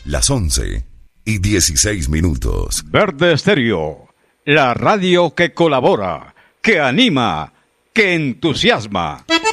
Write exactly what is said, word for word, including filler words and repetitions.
Las once y dieciséis minutos. Verde Estéreo, la radio que colabora, que anima, que entusiasma.